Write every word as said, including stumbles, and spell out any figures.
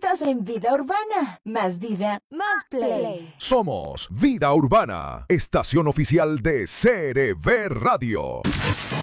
Estás en Vida Urbana. Más vida, más play. Somos Vida Urbana, estación oficial de C R V Radio.